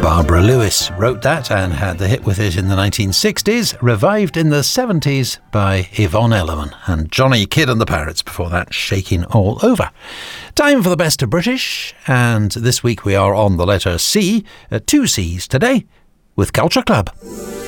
Barbara Lewis wrote that and had the hit with it in the 1960s, revived in the 70s by Yvonne Elliman, and Johnny Kidd and the Parrots before that, Shaking All Over. Time for the best of British, and this week we are on the letter C, 2 C's today, with Culture Club.